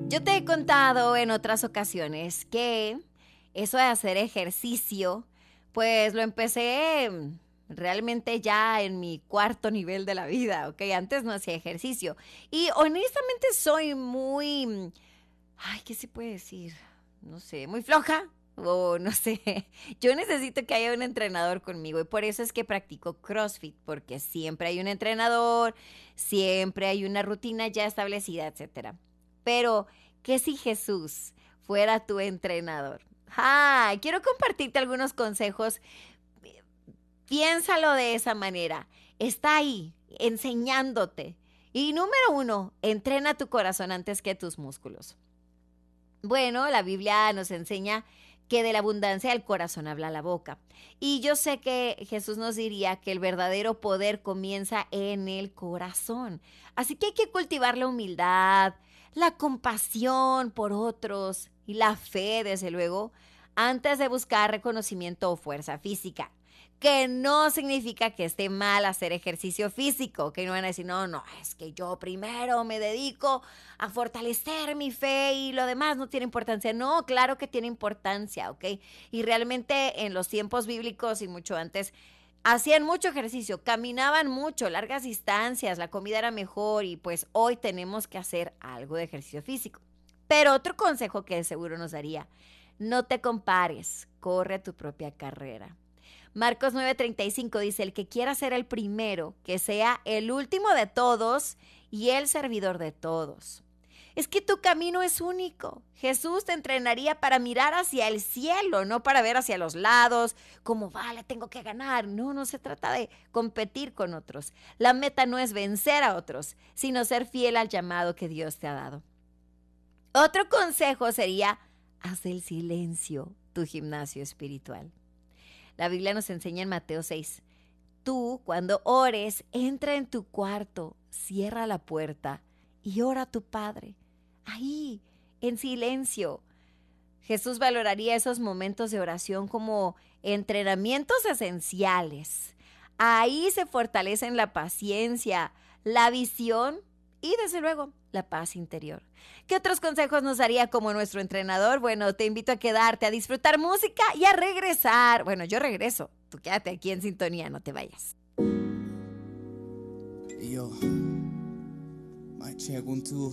Yo te he contado en otras ocasiones que eso de hacer ejercicio, pues lo empecé realmente ya en mi cuarto nivel de la vida, ¿ok? Antes no hacía ejercicio. Y honestamente soy muy, ay, ¿qué se puede decir? No sé, muy floja. O no sé, yo necesito que haya un entrenador conmigo y por eso es que practico CrossFit, porque siempre hay un entrenador, siempre hay una rutina ya establecida, etcétera. Pero, ¿qué si Jesús fuera tu entrenador? Quiero compartirte algunos consejos. Piénsalo de esa manera. Está ahí, enseñándote. Y número uno, entrena tu corazón antes que tus músculos. Bueno, la Biblia nos enseña que de la abundancia del corazón habla la boca. Y yo sé que Jesús nos diría que el verdadero poder comienza en el corazón. Así que hay que cultivar la humildad, la compasión por otros y la fe, desde luego, antes de buscar reconocimiento o fuerza física. Que no significa que esté mal hacer ejercicio físico, que no van a decir, no, no, es que yo primero me dedico a fortalecer mi fe y lo demás no tiene importancia. No, claro que tiene importancia, ¿ok? Y realmente en los tiempos bíblicos y mucho antes, hacían mucho ejercicio, caminaban mucho, largas distancias, la comida era mejor y pues hoy tenemos que hacer algo de ejercicio físico. Pero otro consejo que seguro nos daría, no te compares, corre tu propia carrera. Marcos 9:35 dice, el que quiera ser el primero, que sea el último de todos y el servidor de todos. Es que tu camino es único. Jesús te entrenaría para mirar hacia el cielo, no para ver hacia los lados, como, vale, tengo que ganar. No, no se trata de competir con otros. La meta no es vencer a otros, sino ser fiel al llamado que Dios te ha dado. Otro consejo sería, haz del silencio tu gimnasio espiritual. La Biblia nos enseña en Mateo 6, tú cuando ores, entra en tu cuarto, cierra la puerta y ora a tu Padre. Ahí, en silencio. Jesús valoraría esos momentos de oración como entrenamientos esenciales. Ahí se fortalecen la paciencia, la visión y desde luego la paz interior. ¿Qué otros consejos nos daría como nuestro entrenador? Bueno, te invito a quedarte, a disfrutar música y a regresar. Bueno, yo regreso. Tú quédate aquí en sintonía, no te vayas. Yo, mic check 1, 2.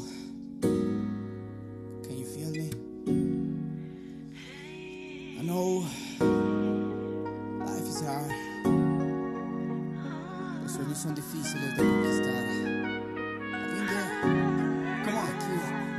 Can you feel me? I know life is hard. Los sueños son difíciles de conquistar. I've been there.